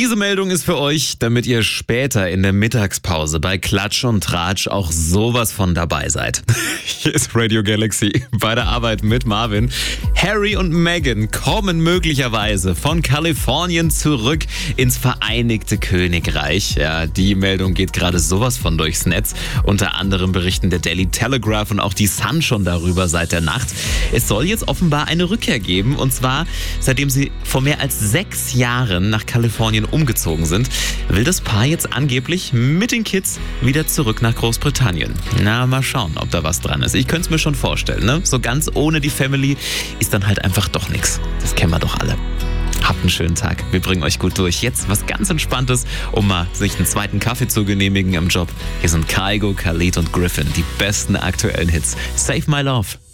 Diese Meldung ist für euch, damit ihr später in der Mittagspause bei Klatsch und Tratsch auch sowas von dabei seid. Hier ist Radio Galaxy bei der Arbeit mit Marvin. Harry und Meghan kommen möglicherweise von Kalifornien zurück ins Vereinigte Königreich. Ja, die Meldung geht gerade sowas von durchs Netz. Unter anderem berichten der Daily Telegraph und auch die Sun schon darüber seit der Nacht. Es soll jetzt offenbar eine Rückkehr geben, und zwar seitdem sie vor mehr als 6 Jahren nach Kalifornien umgezogen sind, will das Paar jetzt angeblich mit den Kids wieder zurück nach Großbritannien. Na, mal schauen, ob da was dran ist. Ich könnte es mir schon vorstellen, ne? So ganz ohne die Family ist dann halt einfach doch nichts. Das kennen wir doch alle. Habt einen schönen Tag. Wir bringen euch gut durch. Jetzt was ganz Entspanntes, um mal sich einen zweiten Kaffee zu genehmigen im Job. Hier sind Kygo, Khalid und Griffin, die besten aktuellen Hits. Save My Love.